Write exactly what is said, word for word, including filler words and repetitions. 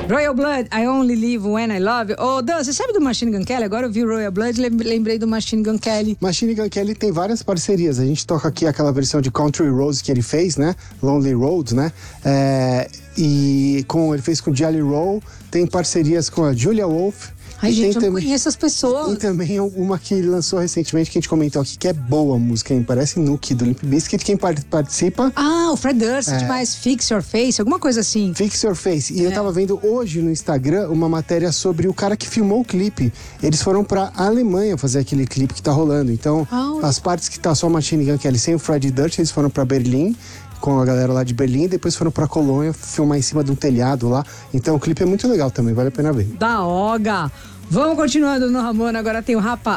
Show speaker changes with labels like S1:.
S1: Royal Blood, I Only Live When I Love You. Ô, oh, Dan, você sabe do Machine Gun Kelly? Agora eu vi Royal Blood, lembrei do Machine Gun Kelly.
S2: Machine Gun Kelly tem várias parcerias. A gente toca aqui aquela versão de Country Roads que ele fez, né? Lonely Road, né? É, e com, ele fez com Jelly Roll, tem parcerias com a Julia Wolf.
S1: Ai,
S2: e
S1: gente, eu não
S2: também,
S1: conheço as pessoas.
S2: Tem também uma que ele lançou recentemente, que a gente comentou aqui, que é boa a música, hein? Parece Nuke, do Limp Bizkit. Quem participa...
S1: Ah, o Fred Durst,
S2: é,
S1: mais Fix Your Face, alguma coisa assim.
S2: Fix Your Face. E
S1: é.
S2: eu tava vendo hoje no Instagram uma matéria sobre o cara que filmou o clipe. Eles foram pra Alemanha fazer aquele clipe que tá rolando. Então, oh. as partes que tá só o Machine Gun Kelly sem o Fred Durst, eles foram pra Berlim, com a galera lá de Berlim, depois foram pra Colônia filmar em cima de um telhado lá. Então o clipe é muito legal também, vale a pena ver.
S1: Da Oga! Vamos continuando no Ramona, agora tem o Rapa